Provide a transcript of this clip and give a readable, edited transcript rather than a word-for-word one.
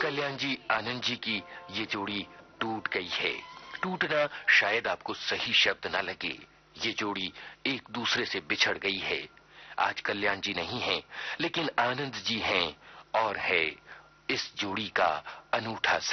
कल्याण जी, आनंद जी की ये जोड़ी टूट गई है। टूटना शायद आपको सही शब्द ना लगे। ये जोड़ी एक दूसरे से बिछड़ गई है। आज कल्याण जी नहीं हैं, लेकिन आनंद जी हैं और है इस जोड़ी का अनूठा